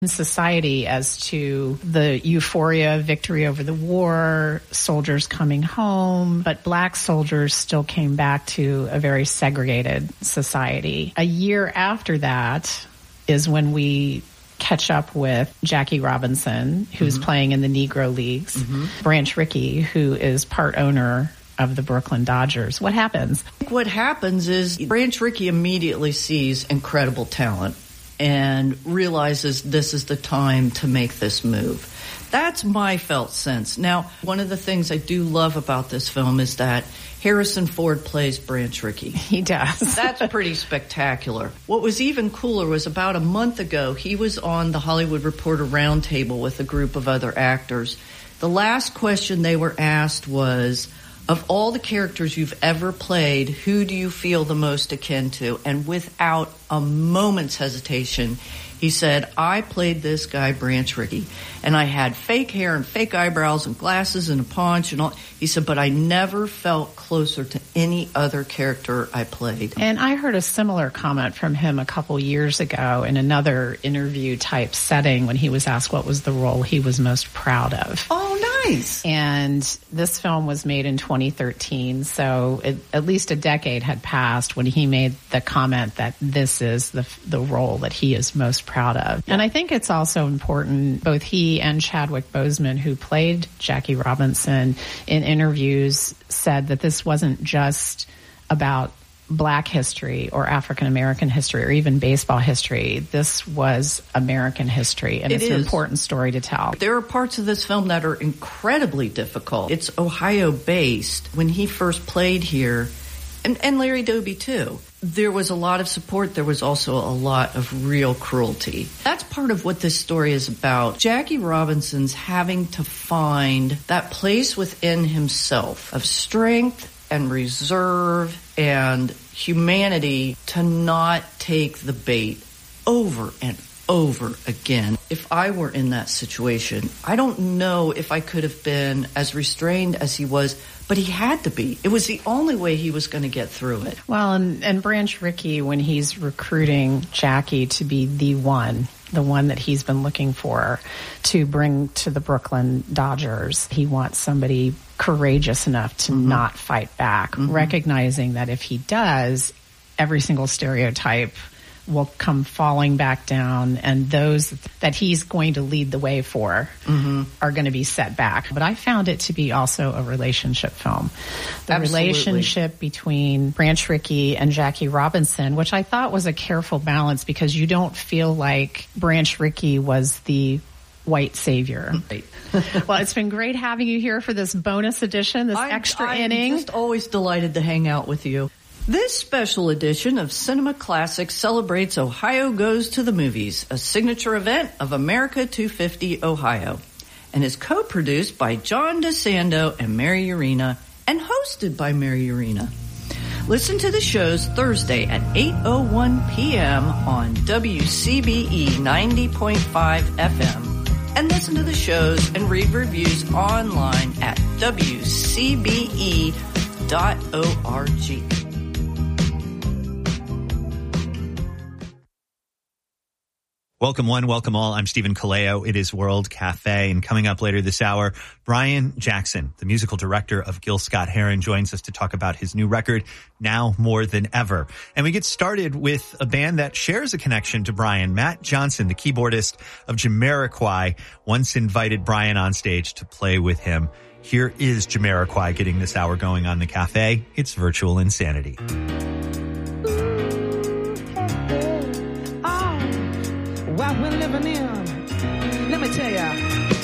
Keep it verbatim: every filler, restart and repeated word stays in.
society as to the euphoria of victory over the war, soldiers coming home, but black soldiers still came back to a very segregated society. A year after that is when we catch up with Jackie Robinson, who's mm-hmm. playing in the Negro Leagues, mm-hmm. Branch Rickey, who is part owner of the Brooklyn Dodgers. What happens? What happens is Branch Rickey immediately sees incredible talent and realizes this is the time to make this move. That's my felt sense. Now, one of the things I do love about this film is that Harrison Ford plays Branch Rickey. He does. That's pretty spectacular. What was even cooler was about a month ago, he was on the Hollywood Reporter Roundtable with a group of other actors. The last question they were asked was, of all the characters you've ever played, who do you feel the most akin to? And without a moment's hesitation, he said, I played this guy, Branch Rickey, and I had fake hair and fake eyebrows and glasses and a paunch and all. He said, but I never felt closer to any other character I played. And I heard a similar comment from him a couple years ago in another interview type setting when he was asked what was the role he was most proud of. Oh, nice. And this film was made in twenty thirteen, so it, at least a decade had passed when he made the comment that this is the the role that he is most proud of. Yeah. And I think it's also important, both he and Chadwick Boseman, who played Jackie Robinson, in interviews said that this wasn't just about black history or African American history or even baseball history. This was American history, and it it's is. an important story to tell. There are parts of this film that are incredibly difficult. It's Ohio-based. When he first played here, and, and Larry Doby too, there was a lot of support. There was also a lot of real cruelty. That's part of what this story is about. Jackie Robinson's having to find that place within himself of strength and reserve and humanity to not take the bait over and over again. If I were in that situation, I don't know if I could have been as restrained as he was, but he had to be. It was the only way he was going to get through it. Well, and, and Branch Rickey, when he's recruiting Jackie to be the one, the one that he's been looking for to bring to the Brooklyn Dodgers, he wants somebody courageous enough to mm-hmm. not fight back, mm-hmm. recognizing that if he does, every single stereotype will come falling back down, and those that he's going to lead the way for mm-hmm. are going to be set back. But I found it to be also a relationship film. The Absolutely. relationship between Branch Rickey and Jackie Robinson, which I thought was a careful balance, because you don't feel like Branch Rickey was the white savior. Right. Well, it's been great having you here for this bonus edition, this I'm, extra I'm inning. I'm just always delighted to hang out with you. This special edition of Cinema Classics celebrates Ohio Goes to the Movies, a signature event of America two fifty Ohio, and is co-produced by John DeSando and Mary Urena, and hosted by Mary Urena. Listen to the shows Thursday at eight oh one p.m. on W C B E ninety point five F M, and listen to the shows and read reviews online at W C B E dot org. Welcome one, welcome all. I'm Stephen Kaleo. It is World Cafe. And coming up later this hour, Brian Jackson, the musical director of Gil Scott-Heron, joins us to talk about his new record, Now More Than Ever. And we get started with a band that shares a connection to Brian. Matt Johnson, the keyboardist of Jamiroquai, once invited Brian on stage to play with him. Here is Jamiroquai getting this hour going on the cafe. It's Virtual Insanity. What we're living in, let me tell ya,